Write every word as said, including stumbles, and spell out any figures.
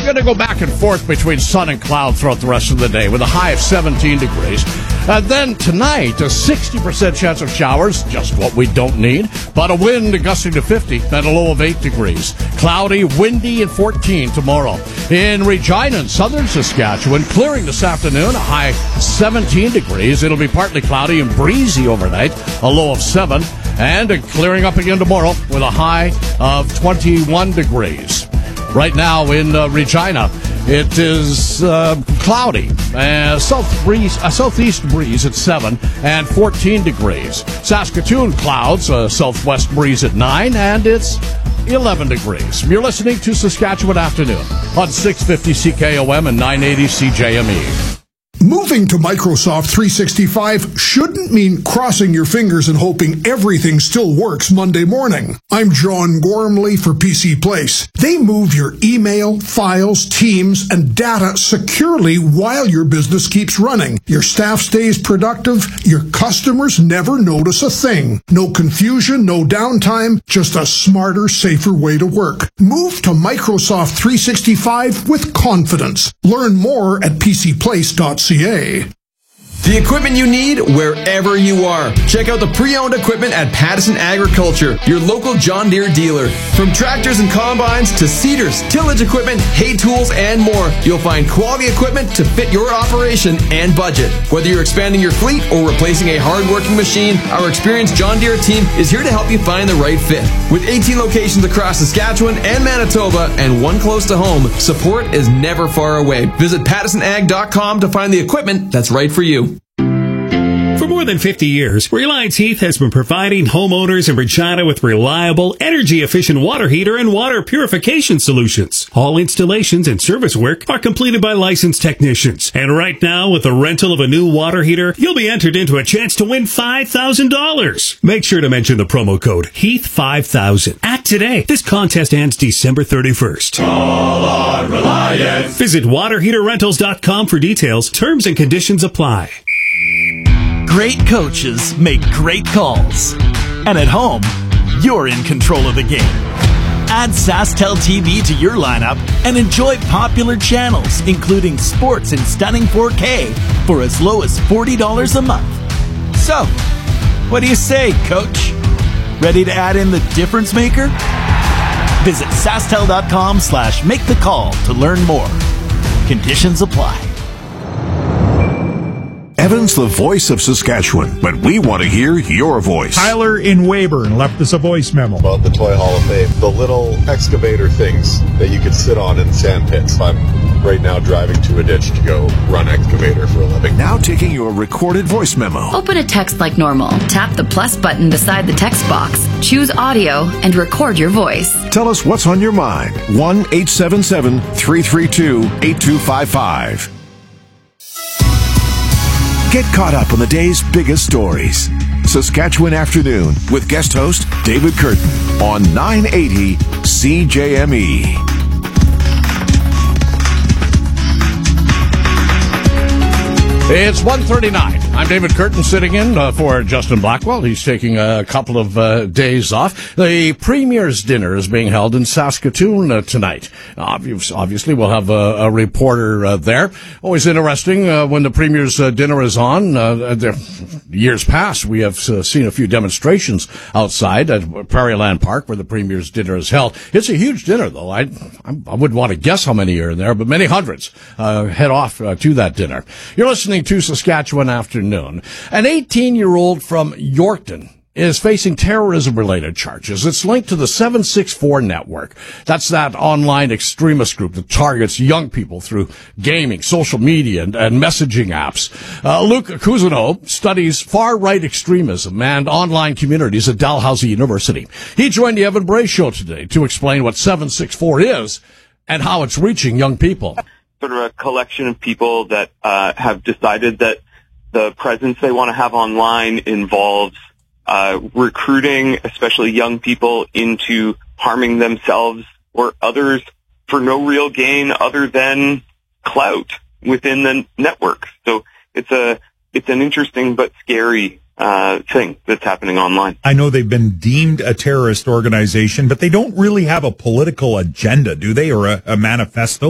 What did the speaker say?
going to go back and forth between sun and cloud throughout the rest of the day with a high of seventeen degrees. And then tonight, a sixty percent chance of showers, just what we don't need, but a wind gusting to fifty at a low of eight degrees. Cloudy, windy, and fourteen tomorrow. In Regina and southern Saskatchewan, clearing this afternoon, a high seventeen degrees. It'll be partly cloudy and breezy overnight, a low of seven, and clearing up again tomorrow with a high of twenty-one degrees. Right now in uh, Regina, it is uh, cloudy, uh, south breeze, a southeast breeze at seven and fourteen degrees. Saskatoon clouds, a southwest breeze at nine, and it's eleven degrees. You're listening to Saskatchewan Afternoon on six fifty C K O M and nine eighty C J M E. Moving to Microsoft three sixty-five shouldn't mean crossing your fingers and hoping everything still works Monday morning. I'm John Gormley for P C Place. They move your email, files, teams, and data securely while your business keeps running. Your staff stays productive. Your customers never notice a thing. No confusion, no downtime, just a smarter, safer way to work. Move to Microsoft three sixty-five with confidence. Learn more at p c place dot c a. The equipment you need wherever you are. Check out the pre-owned equipment at Pattison Agriculture, your local John Deere dealer. From tractors and combines to seeders, tillage equipment, hay tools, and more, you'll find quality equipment to fit your operation and budget. Whether you're expanding your fleet or replacing a hard-working machine, our experienced John Deere team is here to help you find the right fit. With eighteen locations across Saskatchewan and Manitoba and one close to home, support is never far away. Visit pattison ag dot com to find the equipment that's right for you. For more than fifty years, Reliance Heath has been providing homeowners in Regina with reliable, energy-efficient water heater and water purification solutions. All installations and service work are completed by licensed technicians. And right now, with the rental of a new water heater, you'll be entered into a chance to win five thousand dollars. Make sure to mention the promo code Heath five thousand. Act today. This contest ends December thirty-first. Call on Reliance. Visit water heater rentals dot com for details. Terms and conditions apply. Great coaches make great calls. And at home, you're in control of the game. Add SaskTel T V to your lineup and enjoy popular channels, including sports in stunning four K for as low as forty dollars a month. So, what do you say, Coach? Ready to add in the difference maker? Visit SaskTel dot com slash make the call to learn more. Conditions apply. Evan's the voice of Saskatchewan, but we want to hear your voice. Tyler in Weyburn left us a voice memo about the Toy Hall of Fame, the little excavator things that you could sit on in sand pits. I'm right now driving to a ditch to go run excavator for a living. Now taking your recorded voice memo. Open a text like normal. Tap the plus button beside the text box. Choose audio and record your voice. Tell us what's on your mind. one eight seven seven, three three two, eight two five five. Get caught up on the day's biggest stories. Saskatchewan Afternoon with guest host David Curtin on nine eighty C J M E. It's one thirty-nine. I'm David Curtin sitting in uh, for Justin Blackwell. He's taking a couple of uh, days off. The Premier's dinner is being held in Saskatoon uh, tonight. Obvious, obviously, we'll have a, a reporter uh, there. Always interesting uh, when the Premier's uh, dinner is on. Uh, there, years past, we have uh, seen a few demonstrations outside at Prairieland Park where the Premier's dinner is held. It's a huge dinner, though. I, I wouldn't want to guess how many are in there, but many hundreds uh, head off uh, to that dinner. You're listening to Saskatchewan Afternoon. An eighteen-year-old from Yorkton is facing terrorism-related charges. It's linked to the seven six four network. That's that online extremist group that targets young people through gaming, social media, and, and messaging apps. Uh, Luke Cousineau studies far-right extremism and online communities at Dalhousie University. He joined the Evan Bray Show today to explain what seven six four is and how it's reaching young people. Sort of a collection of people that uh, have decided that the presence they want to have online involves uh, recruiting, especially young people, into harming themselves or others for no real gain other than clout within the network. So it's a it's an interesting but scary uh thing that's happening online. I know they've been deemed a terrorist organization, but they don't really have a political agenda, do they, or a, a manifesto?